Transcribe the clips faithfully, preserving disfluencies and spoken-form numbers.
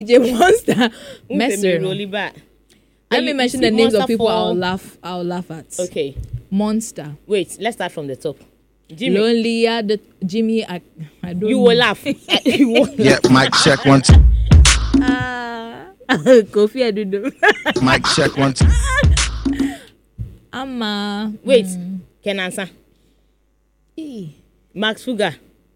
Monster. Messer. Let me You mention see the names of Monster people for- I'll laugh I'll laugh at. Okay. Monster. Wait, let's start from the top. Jimmy, Lonely at the Jimmy I, I don't you know. will laugh. You will Yeah, mic check one, two. Ah, Kofi Adudu. Mic check one, two. Amma. Wait, can answer. Eh. Max Fuga.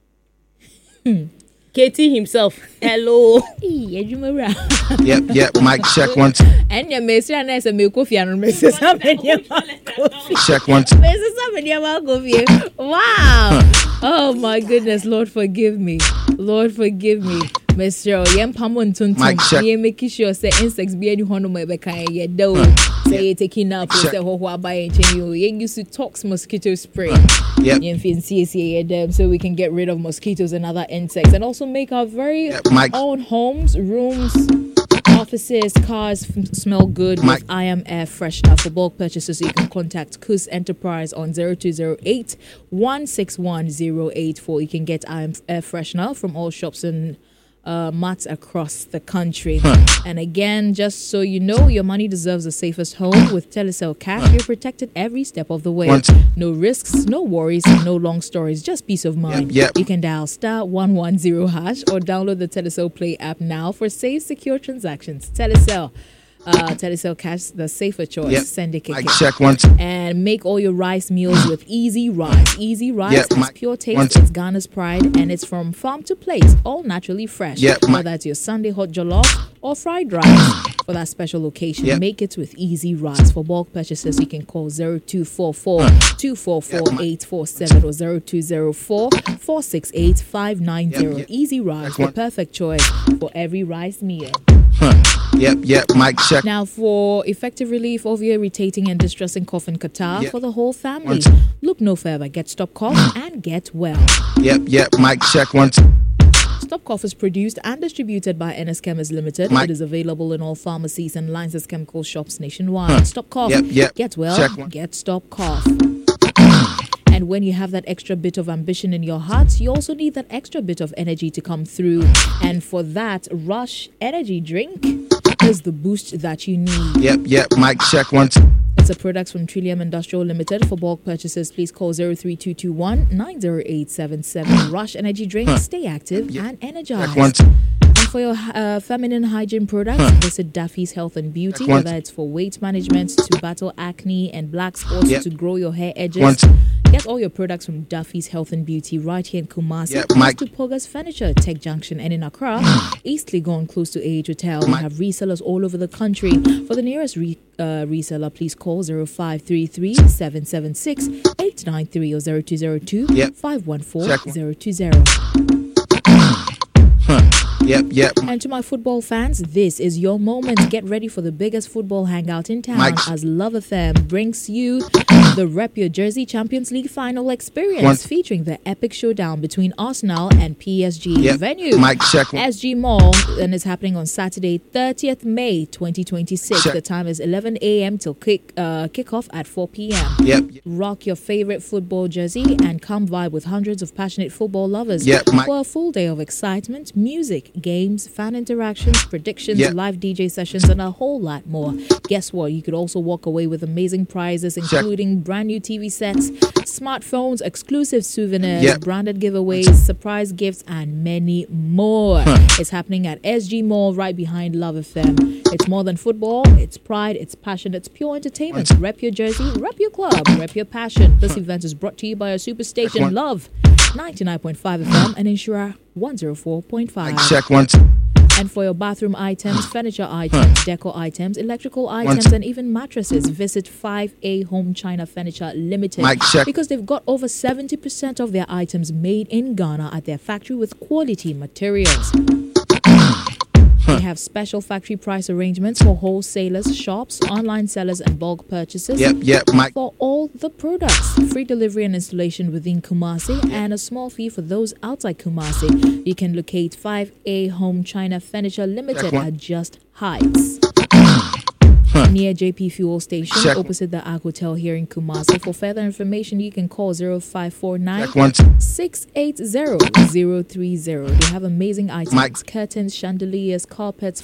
Katie himself. Hello. Eh, Ejumara. Yep, yep, mic check one, two. And your mesra na ese me Kofi anu me se sa me dia ma Kofi. Check one, two. Me se sa me dia ma Kofi. Wow. Oh my goodness, Lord forgive me. Lord forgive me. Mister Yem Pamon Mic check. Tuntum. Ye making sure say insects be any hono me be kan ye do. Say you taking up Check. say ho ho abai chen you. Ye used to tox mosquito spray. Yep. Yen fin C C A them so we can get rid of mosquitoes and other insects and also make our very Yep, Mic. own homes, rooms, offices, cars f- smell good Mic. with I am Air Freshener. For bulk purchases, you can contact Kus Enterprise on zero two zero eight, one six one zero eight four. You can get I am Air Freshener from all shops and uh, mats across the country. And again, just so you know, your money deserves the safest home. With Telecel Cash, you're protected every step of the way. One, two. No risks, no worries, no long stories, just peace of mind. yep. You can dial star one one zero hash or download the Telecel Play app now for safe, secure transactions. Telecel, uh, Telecel Cash, the safer choice. Yep. Send it, Mic check one, two. and make all your rice meals with Easy Rice. Easy Rice Yep, has Mike. pure One, taste, two. it's Ghana's pride, and it's from farm to plate, all naturally fresh. Yep, Mike. Whether it's your Sunday hot jollof or fried rice for that special occasion, Yep. make it with Easy Rice. For bulk purchases, you can call zero two four four, two four four, eight four seven or zero two zero four, four six eight, five nine zero. Yep, yep. Easy Rice, Next the one. perfect choice for every rice meal. Yep, yep, mic check. Now, for effective relief of your irritating and distressing cough and catarrh Yep. for the whole family, One, two. look no further. Get Stop Cough and get well. Yep, yep, mic check one, two. Stop Cough is produced and distributed by N S Chemist Limited. Mike. It is available in all pharmacies and licensed chemical shops nationwide. Stop Cough. Yep, yep. Get well. Check one. Get Stop Cough. And when you have that extra bit of ambition in your heart, you also need that extra bit of energy to come through. And for that, Rush Energy Drink is the boost that you need. Yep, yep, mic check one, two. It's a product from Trillium Industrial Limited. For bulk purchases, please call zero three two two one, nine zero eight seven seven. Rush Energy Drink. Stay active and energized. Check one, two. And for your uh, feminine hygiene products, visit Daffy's Health and Beauty. Check one, Whether it's for weight management, to battle acne and black spots, Yep. to grow your hair edges. One, two. Get all your products from Duffy's Health and Beauty right here in Kumasi, Yep, close Mike. to Poga's Furniture, Tech Junction, and in Accra, East Legon, close to A H Hotel. We Mike. have resellers all over the country. For the nearest re- uh, reseller, please call zero five three three, seven seven six, eight nine three or zero two zero two, Yep. five one four, Check one. zero two zero. Yep, yep. And to my football fans, this is your moment. Get ready for the biggest football hangout in town Mike. as Love F M brings you the Rep Your Jersey Champions League final experience One. featuring the epic showdown between Arsenal and P S G. Yep. Venue, Mic check one. S G Mall, and it's happening on Saturday, thirtieth May twenty twenty-six. Check. The time is eleven a.m. till kick uh, kickoff at four p.m. Yep, Rock your favorite football jersey and come vibe with hundreds of passionate football lovers Yep, Mike. for a full day of excitement, music, games, fan interactions, predictions, Yep. live D J sessions, and a whole lot more. Guess what? You could also walk away with amazing prizes, including brand new T V sets, smartphones, exclusive souvenirs, Yep. branded giveaways, surprise gifts, and many more. It's happening at S G Mall right behind Love F M. It's more than football, it's pride, it's passion, it's pure entertainment. Rep your jersey, rep your club, rep your passion. This event is brought to you by our superstation one. Love ninety-nine point five F M and Insura one oh four point five. mic check one, two. And for your bathroom items, furniture items, decor items, electrical items, two. and even mattresses, visit five A Home China Furniture Limited. Mic check. Because they've got over seventy percent of their items made in Ghana at their factory with quality materials. They have special factory price arrangements for wholesalers, shops, online sellers, and bulk purchases. Yep, yep, mic. For all the products, free delivery and installation within Kumasi, and a small fee for those outside Kumasi. You can locate five A Home China Furniture Limited Check one. at Just Heights. near J P Fuel Station, Check. opposite the Ag Hotel here in Kumasi. For further information, you can call zero five four nine, Check one, two. six eight zero, zero three zero. They have amazing items, Mike. curtains, chandeliers, carpets,